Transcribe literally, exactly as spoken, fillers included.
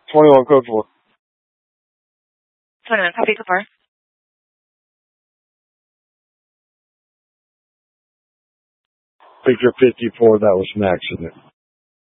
twenty-one, code four. twenty-one, copy, code four. Picture fifty-four, that was an accident.